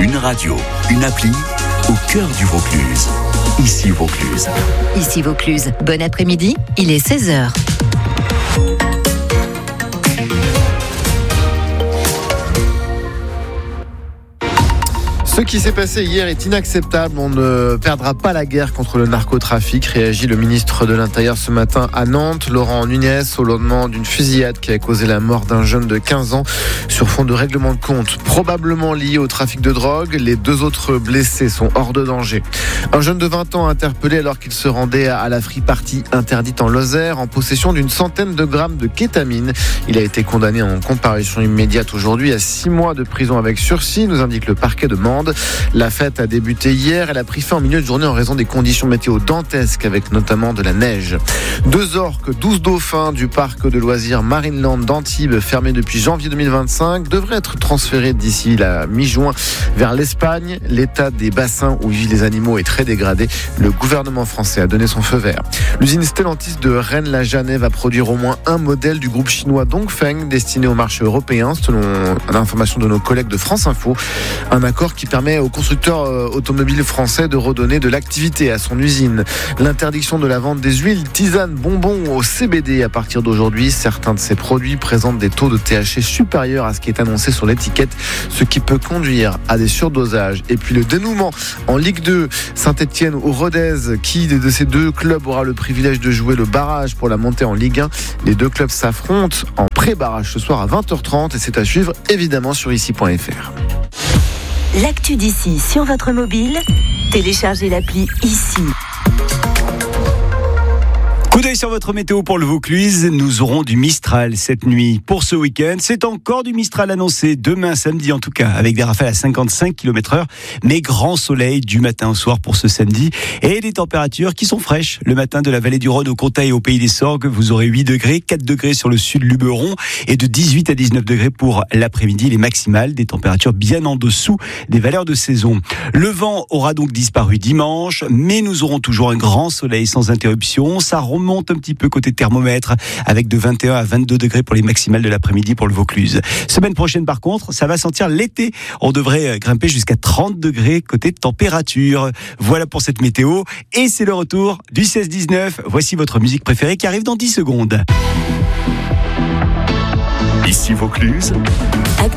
Une radio, une appli au cœur du Vaucluse. Ici Vaucluse. Ici Vaucluse. Bon après-midi, il est 16h. Ce qui s'est passé hier est inacceptable. On ne perdra pas la guerre contre le narcotrafic, réagit le ministre de l'Intérieur ce matin à Nantes, Laurent Nunez, au lendemain d'une fusillade qui a causé la mort d'un jeune de 15 ans sur fond de règlement de compte, probablement lié au trafic de drogue. Les 2 autres blessés sont hors de danger. Un jeune de 20 ans interpellé alors qu'il se rendait à la free party interdite en Lozère en possession d'une centaine de grammes de kétamine. Il a été condamné en comparution immédiate aujourd'hui à 6 mois de prison avec sursis, nous indique le parquet de Mende. La fête a débuté hier, elle a pris fin en milieu de journée en raison des conditions météo dantesques avec notamment de la neige. 2 orques, 12 dauphins du parc de loisirs Marineland d'Antibes, fermé depuis janvier 2025, devraient être transférés d'ici la mi-juin vers l'Espagne. L'état des bassins où vivent les animaux est très dégradé. Le gouvernement français a donné son feu vert. L'usine Stellantis de Rennes-la-Janet va produire au moins un modèle du groupe chinois Dongfeng destiné au marché européen, selon l'information de nos collègues de France Info. Un accord qui permet aux constructeurs automobiles français de redonner de l'activité à son usine. L'interdiction de la vente des huiles, tisanes, bonbons au CBD à partir d'aujourd'hui. Certains de ces produits présentent des taux de THC supérieurs à ce qui est annoncé sur l'étiquette, ce qui peut conduire à des surdosages. Et puis le dénouement en Ligue 2, Saint-Etienne ou Rodez, qui de ces 2 clubs aura le privilège de jouer le barrage pour la montée en Ligue 1. Les 2 clubs s'affrontent en pré-barrage ce soir à 20h30 et c'est à suivre évidemment sur ici.fr. L'actu d'ici sur votre mobile, téléchargez l'appli Ici. Coup d'œil sur votre météo pour le Vaucluse, nous aurons du Mistral cette nuit. Pour ce week-end, c'est encore du Mistral annoncé demain samedi en tout cas, avec des rafales à 55 km/h, mais grand soleil du matin au soir pour ce samedi et des températures qui sont fraîches. Le matin de la vallée du Rhône au Comtat et au Pays des Sorgues, vous aurez 8 degrés, 4 degrés sur le sud de Luberon et de 18 à 19 degrés pour l'après-midi, les maximales, des températures bien en dessous des valeurs de saison. Le vent aura donc disparu dimanche, mais nous aurons toujours un grand soleil sans interruption. Ça remonte un petit peu côté thermomètre avec de 21 à 22 degrés pour les maximales de l'après-midi pour le Vaucluse. Semaine prochaine par contre, ça va sentir l'été. On devrait grimper jusqu'à 30 degrés côté température. Voilà pour cette météo et c'est le retour du 16-19. Voici votre musique préférée qui arrive dans 10 secondes. Ici Vaucluse.